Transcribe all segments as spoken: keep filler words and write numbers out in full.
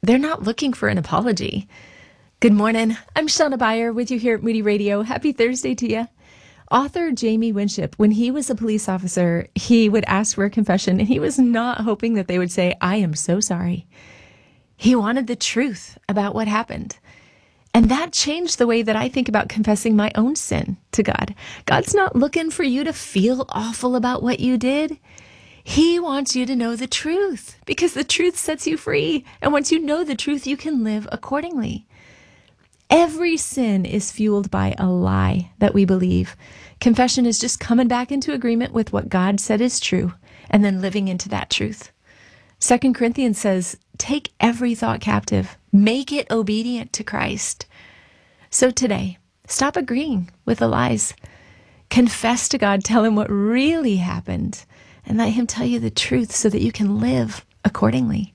they're not looking for an apology. Good morning. I'm Shauna Beyer with you here at Moody Radio. Happy Thursday to you. Author Jamie Winship, when he was a police officer, he would ask for a confession, and he was not hoping that they would say, I am so sorry. He wanted the truth about what happened. And that changed the way that I think about confessing my own sin to God. God's not looking for you to feel awful about what you did. He wants you to know the truth, because the truth sets you free. And once you know the truth, you can live accordingly. Every sin is fueled by a lie that we believe. Confession is just coming back into agreement with what God said is true and then living into that truth. Second Corinthians says, take every thought captive, make it obedient to Christ. So today, stop agreeing with the lies. Confess to God, tell him what really happened, and let him tell you the truth so that you can live accordingly.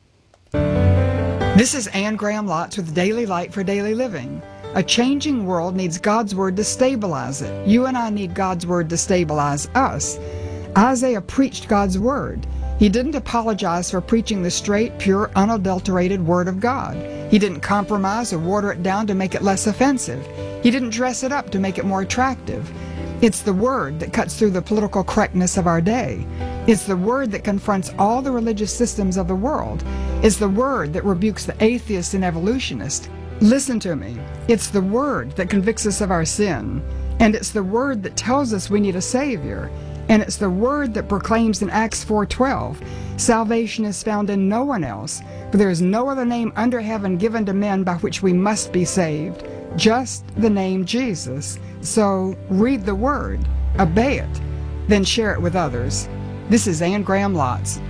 This is Anne Graham Lotz with Daily Light for Daily Living. A changing world needs God's Word to stabilize it. You and I need God's Word to stabilize us. Isaiah preached God's Word. He didn't apologize for preaching the straight, pure, unadulterated Word of God. He didn't compromise or water it down to make it less offensive. He didn't dress it up to make it more attractive. It's the Word that cuts through the political correctness of our day. It's the Word that confronts all the religious systems of the world. It's the Word that rebukes the atheist and evolutionist. Listen to me. It's the Word that convicts us of our sin. And it's the Word that tells us we need a Savior. And it's the Word that proclaims in Acts four twelve, salvation is found in no one else, for there is no other name under heaven given to men by which we must be saved, just the name Jesus. So read the Word, obey it, then share it with others. This is Anne Graham Lotz.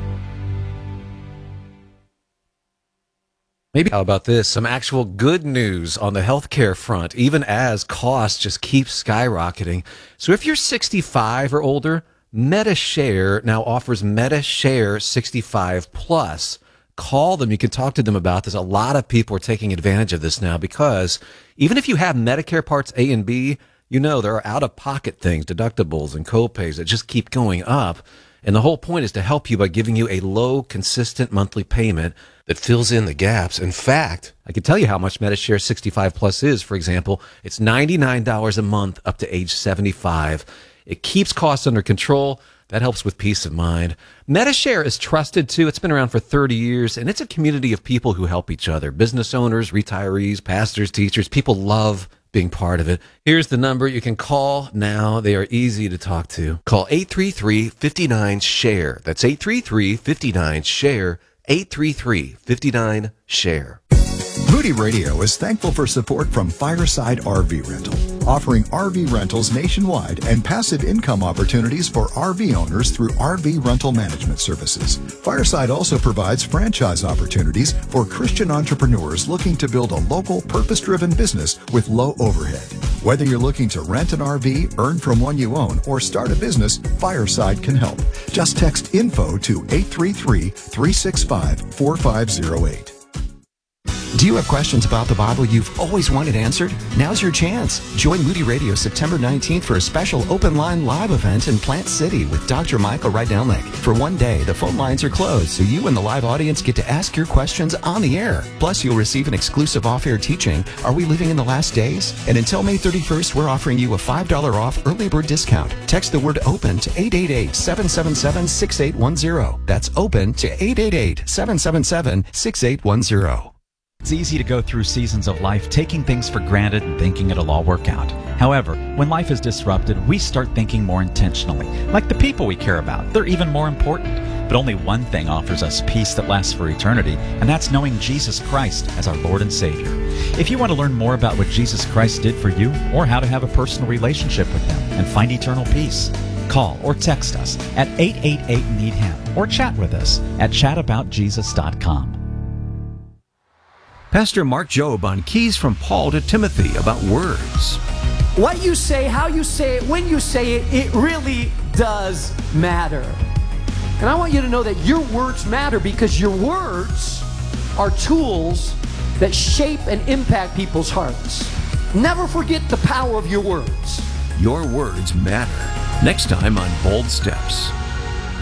Maybe how about this? Some actual good news on the healthcare front, even as costs just keep skyrocketing. So if you're sixty-five or older, MediShare now offers MediShare sixty-five plus. Call them. You can talk to them about this. A lot of people are taking advantage of this now because even if you have Medicare Parts A and B, you know there are out-of-pocket things, deductibles and copays that just keep going up. And the whole point is to help you by giving you a low, consistent monthly payment that fills in the gaps. In fact, I can tell you how much MediShare sixty-five plus is. For example, it's ninety-nine dollars a month up to age seventy-five. It keeps costs under control. That helps with peace of mind. MediShare is trusted, too. It's been around for thirty years, and it's a community of people who help each other. Business owners, retirees, pastors, teachers. People love being part of it. Here's the number you can call now. They are easy to talk to. Call eight three three, five nine, SHARE. That's eight three three, five nine, SHARE. eight three three, five nine, SHARE. Moody Radio is thankful for support from Fireside R V Rental, offering R V rentals nationwide and passive income opportunities for R V owners through R V rental management services. Fireside also provides franchise opportunities for Christian entrepreneurs looking to build a local, purpose-driven business with low overhead. Whether you're looking to rent an R V, earn from one you own, or start a business, Fireside can help. Just text info to eight three three, three six five, four five zero eight. Do you have questions about the Bible you've always wanted answered? Now's your chance. Join Moody Radio September nineteenth for a special open line live event in Plant City with Doctor Michael Rydelnik. For one day, the phone lines are closed, so you and the live audience get to ask your questions on the air. Plus, you'll receive an exclusive off-air teaching, Are We Living in the Last Days? And until May thirty-first, we're offering you a five dollars off early bird discount. Text the word OPEN to eight eight eight, seven seven seven, six eight one zero. That's OPEN to eight eight eight, seven seven seven, six eight one zero. It's easy to go through seasons of life taking things for granted and thinking it'll all work out. However, when life is disrupted, we start thinking more intentionally. Like the people we care about, they're even more important. But only one thing offers us peace that lasts for eternity, and that's knowing Jesus Christ as our Lord and Savior. If you want to learn more about what Jesus Christ did for you, or how to have a personal relationship with Him and find eternal peace, call or text us at eight eight eight, need him or chat with us at chat about jesus dot com. Pastor Mark Jobe on Keys from Paul to Timothy about words. What you say, how you say it, when you say it, it really does matter. And I want you to know that your words matter because your words are tools that shape and impact people's hearts. Never forget the power of your words. Your words matter. Next time on Bold Steps.